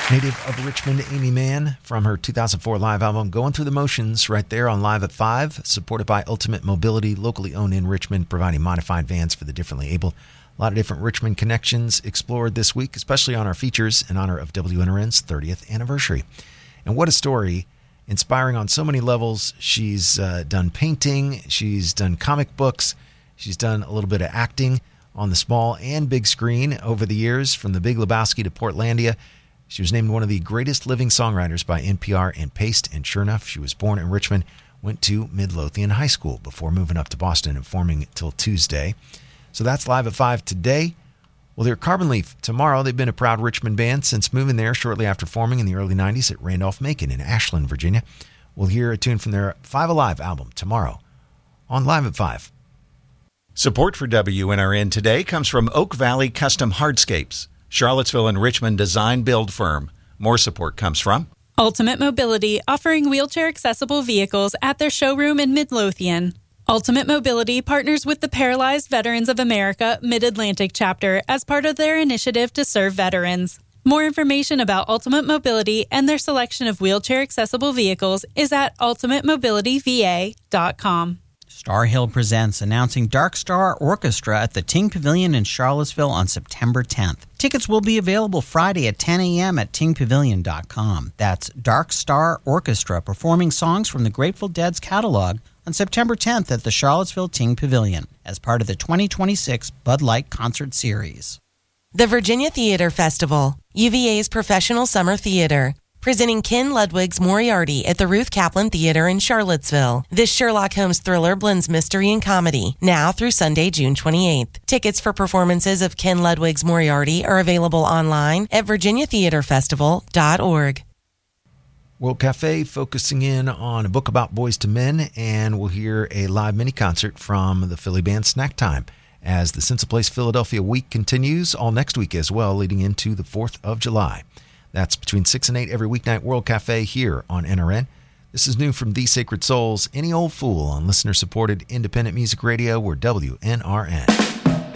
Native of Richmond, Amy Mann, from her 2004 live album, Going Through the Motions, right there on Live at 5, supported by Ultimate Mobility, locally owned in Richmond, providing modified vans for the differently able. A lot of different Richmond connections explored this week, especially on our features in honor of WNRN's 30th anniversary. And what a story, inspiring on so many levels. She's done painting, she's done comic books, she's done a little bit of acting on the small and big screen over the years, from The Big Lebowski to Portlandia. She was named one of the greatest living songwriters by NPR and Paste, and sure enough, she was born in Richmond, went to Midlothian High School before moving up to Boston and forming till Tuesday. So that's Live at 5 today. Well, they're Carbon Leaf tomorrow. They've been a proud Richmond band since moving there shortly after forming in the early 90s at Randolph-Macon in Ashland, Virginia. We'll hear a tune from their Five Alive album tomorrow on Live at 5. Support for WNRN today comes from Oak Valley Custom Hardscapes, Charlottesville and Richmond design build firm. More support comes from Ultimate Mobility, offering wheelchair-accessible vehicles at their showroom in Midlothian. Ultimate Mobility partners with the Paralyzed Veterans of America Mid-Atlantic chapter as part of their initiative to serve veterans. More information about Ultimate Mobility and their selection of wheelchair-accessible vehicles is at ultimatemobilityva.com. Star Hill presents, announcing Dark Star Orchestra at the Ting Pavilion in Charlottesville on September 10th. Tickets will be available Friday at 10 a.m. at tingpavilion.com. That's Dark Star Orchestra performing songs from the Grateful Dead's catalog on September 10th at the Charlottesville Ting Pavilion as part of the 2026 Bud Light Concert Series. The Virginia Theater Festival, UVA's professional summer theater. Presenting Ken Ludwig's Moriarty at the Ruth Kaplan Theater in Charlottesville. This Sherlock Holmes thriller blends mystery and comedy, now through Sunday, June 28th. Tickets for performances of Ken Ludwig's Moriarty are available online at virginiatheaterfestival.org. World Cafe focusing in on a book about Boys to Men, and we'll hear a live mini-concert from the Philly band Snack Time as the Sense of Place Philadelphia week continues all next week as well, leading into the 4th of July. That's between 6 and 8 every weeknight, World Cafe here on NRN. This is new from The Sacred Souls, Any Old Fool on listener-supported independent music radio or WNRN.